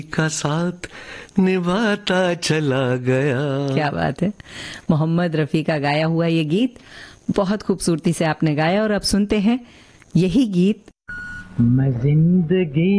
का साथ निभाता चला गया। क्या बात है। मोहम्मद रफ़ी का गाया हुआ ये गीत बहुत खूबसूरती से आपने गाया और अब सुनते हैं यही गीत। मैं जिंदगी